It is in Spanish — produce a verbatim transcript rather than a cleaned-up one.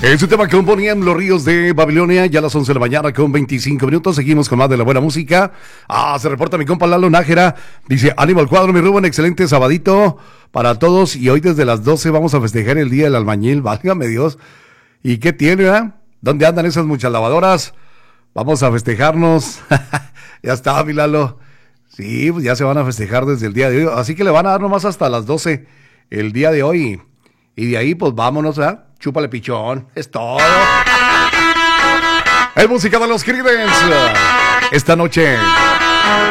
Es un tema que componían los Ríos de Babilonia, ya a las once de la mañana con veinticinco minutos. Seguimos con más de la buena música. Ah, se reporta mi compa Lalo Nájera. Dice, ánimo al cuadro, mi Rubén, excelente sabadito para todos. Y hoy desde las doce vamos a festejar el Día del Albañil, válgame Dios. ¿Y qué tiene, eh? ¿Dónde andan esas muchas lavadoras? Vamos a festejarnos. Ya está, mi Lalo. Sí, pues ya se van a festejar desde el día de hoy. Así que le van a dar nomás hasta las doce el día de hoy. Y de ahí, pues vámonos, ¿eh? Chúpale pichón, es todo. Es música de los Creedence esta noche.